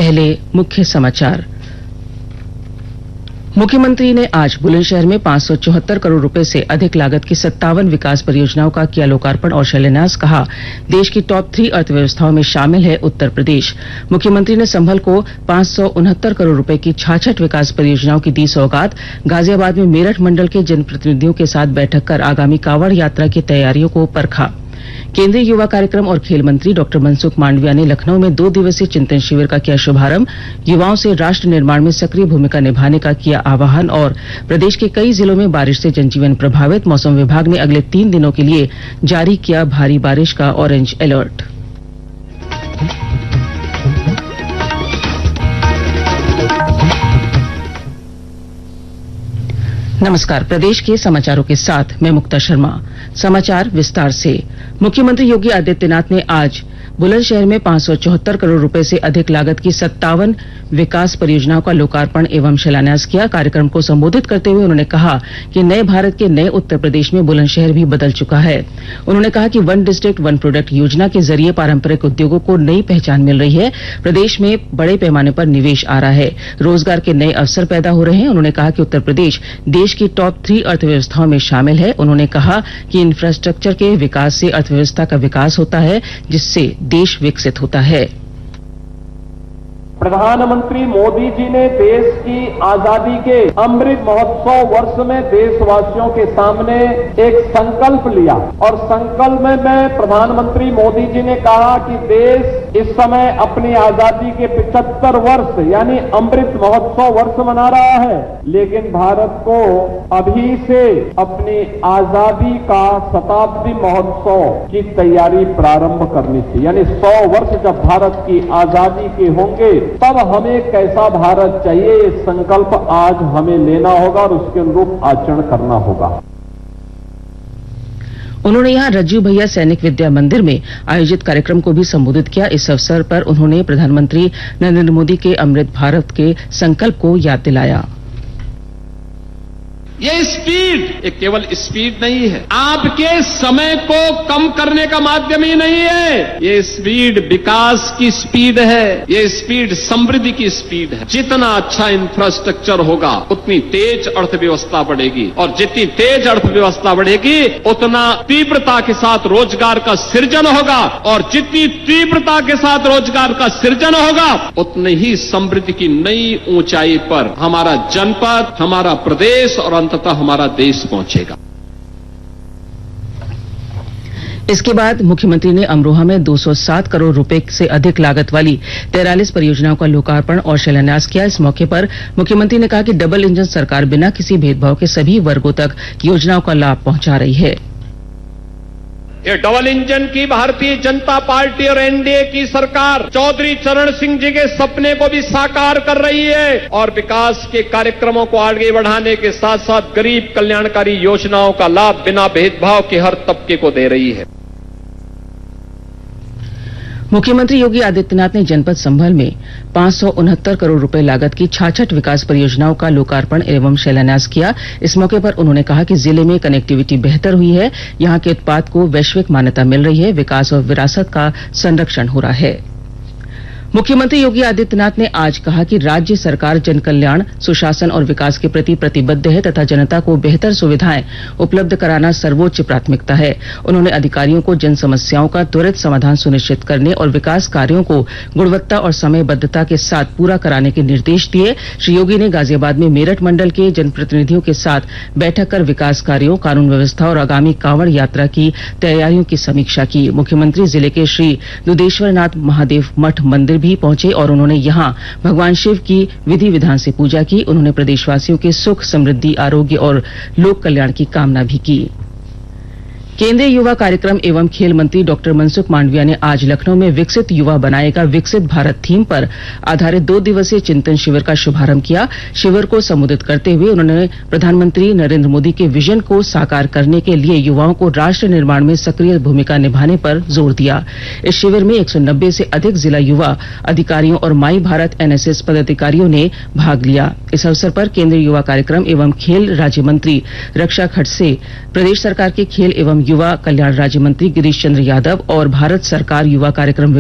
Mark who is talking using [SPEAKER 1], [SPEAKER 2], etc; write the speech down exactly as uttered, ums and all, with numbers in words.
[SPEAKER 1] पहले मुख्य समाचार। मुख्यमंत्री ने आज बुलंदशहर में पांच सौ चौहत्तर करोड़ रुपए से अधिक लागत की सत्तावन विकास परियोजनाओं का किया लोकार्पण और शिलान्यास। कहा, देश की टॉप थ्री अर्थव्यवस्थाओं में शामिल है उत्तर प्रदेश। मुख्यमंत्री ने संभल को पांच सौ उनहत्तर करोड़ रुपए की छाछठ विकास परियोजनाओं की दी सौगात। गाजियाबाद में मेरठ मंडल के जनप्रतिनिधियों के साथ बैठक कर आगामी कांवड़ यात्रा की तैयारियों को परखा। केंद्रीय युवा कार्यक्रम और खेल मंत्री डॉक्टर मनसुख मांडविया ने लखनऊ में दो दिवसीय चिंतन शिविर का किया शुभारंभ। युवाओं से राष्ट्र निर्माण में सक्रिय भूमिका निभाने का किया आह्वान। और प्रदेश के कई जिलों में बारिश से जनजीवन प्रभावित। मौसम विभाग ने अगले तीन दिनों के लिए जारी किया भारी बारिश का ऑरेंज अलर्ट। नमस्कार, प्रदेश के समाचारों के साथ मैं मुक्ता शर्मा। समाचार विस्तार से। मुख्यमंत्री योगी आदित्यनाथ ने आज बुलंदशहर में पांच सौ चौहत्तर करोड़ रुपए से अधिक लागत की सत्तावन विकास परियोजनाओं का लोकार्पण एवं शिलान्यास किया। कार्यक्रम को संबोधित करते हुए उन्होंने कहा कि नए भारत के नए उत्तर प्रदेश में बुलंदशहर भी बदल चुका है। उन्होंने कहा कि वन डिस्ट्रिक्ट वन प्रोडक्ट योजना के जरिए पारंपरिक उद्योगों को नई पहचान मिल रही है। प्रदेश में बड़े पैमाने पर निवेश आ रहा है, रोजगार के नए अवसर पैदा हो रहे हैं। उन्होंने कहा कि उत्तर प्रदेश देश की टॉप थ्री अर्थव्यवस्थाओं में शामिल है। उन्होंने कहा कि इंफ्रास्ट्रक्चर के विकास से अर्थव्यवस्था का विकास होता है, जिससे देश विकसित होता है।
[SPEAKER 2] प्रधानमंत्री मोदी जी ने देश की आजादी के अमृत महोत्सव वर्ष में देशवासियों के सामने एक संकल्प लिया और संकल्प में मैं प्रधानमंत्री मोदी जी ने कहा कि देश इस समय अपनी आजादी के पचहत्तर वर्ष यानी अमृत महोत्सव वर्ष मना रहा है, लेकिन भारत को अभी से अपनी आजादी का शताब्दी महोत्सव की तैयारी प्रारंभ करनी चाहिए। यानी सौ वर्ष जब भारत की आजादी के होंगे तब हमें कैसा भारत चाहिए, ये संकल्प आज हमें लेना होगा और उसके अनुरूप आचरण करना होगा।
[SPEAKER 1] उन्होंने यहां रज्जू भैया सैनिक विद्या मंदिर में आयोजित कार्यक्रम को भी संबोधित किया। इस अवसर पर उन्होंने प्रधानमंत्री नरेंद्र मोदी के अमृत भारत के संकल्प को याद दिलाया।
[SPEAKER 3] ये स्पीड, ये केवल स्पीड नहीं है, आपके समय को कम करने का माध्यम ही नहीं है। ये स्पीड विकास की स्पीड है, ये स्पीड समृद्धि की स्पीड है। जितना अच्छा इंफ्रास्ट्रक्चर होगा उतनी तेज अर्थव्यवस्था बढ़ेगी और जितनी तेज अर्थव्यवस्था बढ़ेगी उतना तीव्रता के साथ रोजगार का सृजन होगा और जितनी तीव्रता के साथ रोजगार का सृजन होगा उतनी ही समृद्धि की नई ऊंचाई पर हमारा जनपद, हमारा प्रदेश और तथा हमारा देश पहुंचेगा।
[SPEAKER 1] इसके बाद मुख्यमंत्री ने अमरोहा में दो सौ सात करोड़ रुपए से अधिक लागत वाली तैंतालीस परियोजनाओं का लोकार्पण और शिलान्यास किया। इस मौके पर मुख्यमंत्री ने कहा कि डबल इंजन सरकार बिना किसी भेदभाव के सभी वर्गों तक योजनाओं का लाभ पहुंचा रही है।
[SPEAKER 3] ये डबल इंजन की भारतीय जनता पार्टी और एनडीए की सरकार चौधरी चरण सिंह जी के सपने को भी साकार कर रही है और विकास के कार्यक्रमों को आगे बढ़ाने के साथ साथ गरीब कल्याणकारी योजनाओं का लाभ बिना भेदभाव के हर तबके को दे रही है।
[SPEAKER 1] मुख्यमंत्री योगी आदित्यनाथ ने जनपद संभल में पांच सौ उनहत्तर करोड़ रुपए लागत की छाछठ विकास परियोजनाओं का लोकार्पण एवं शिलान्यास किया। इस मौके पर उन्होंने कहा कि जिले में कनेक्टिविटी बेहतर हुई है, यहां के उत्पाद को वैश्विक मान्यता मिल रही है, विकास और विरासत का संरक्षण हो रहा है। मुख्यमंत्री योगी आदित्यनाथ ने आज कहा कि राज्य सरकार जन कल्याण, सुशासन और विकास के प्रति प्रतिबद्ध है तथा जनता को बेहतर सुविधाएं उपलब्ध कराना सर्वोच्च प्राथमिकता है। उन्होंने अधिकारियों को जन समस्याओं का त्वरित समाधान सुनिश्चित करने और विकास कार्यों को गुणवत्ता और समयबद्धता के साथ पूरा कराने के निर्देश दिए। श्री योगी ने गाजियाबाद में मेरठ मंडल के जनप्रतिनिधियों के साथ बैठक कर विकास कार्यों, कानून व्यवस्था और आगामी कांवड़ यात्रा की तैयारियों की समीक्षा की। मुख्यमंत्री जिले के श्री दुधेश्वरनाथ महादेव मठ मंदिर भी पहुंचे और उन्होंने यहां भगवान शिव की विधि विधान से पूजा की। उन्होंने प्रदेशवासियों के सुख, समृद्धि, आरोग्य और लोक कल्याण की कामना भी की। केंद्रीय युवा कार्यक्रम एवं खेल मंत्री डॉक्टर मनसुख मांडविया ने आज लखनऊ में विकसित युवा बनाएगा विकसित भारत थीम पर आधारित दो दिवसीय चिंतन शिविर का शुभारंभ किया। शिविर को संबोधित करते हुए उन्होंने प्रधानमंत्री नरेंद्र मोदी के विजन को साकार करने के लिए युवाओं को राष्ट्र निर्माण में सक्रिय भूमिका निभाने पर जोर दिया। इस शिविर में एक सौ नब्बे से अधिक जिला युवा अधिकारियों और माई भारत एनएसएस पदाधिकारियों ने भाग लिया। इस अवसर पर केंद्रीय युवा कार्यक्रम एवं खेल राज्य मंत्री रक्षा खड़से, प्रदेश सरकार के खेल एवं युवा कल्याण राज्य मंत्री गिरीश चंद्र यादव और भारत सरकार युवा कार्यक्रम